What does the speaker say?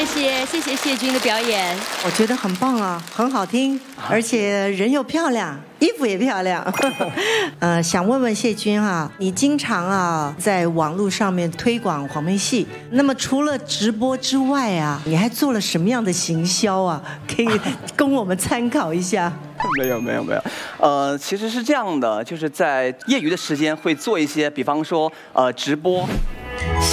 谢谢君的表演， 我觉得很棒啊，很好听，而且人又漂亮，衣服也漂亮。想问问谢君哈，你经常啊在网络上面推广黄梅戏，那么除了直播之外啊，你还做了什么样的行销啊？可以供我们参考一下。 没有，其实是这样的，就是在业余的时间会做一些，比方说直播，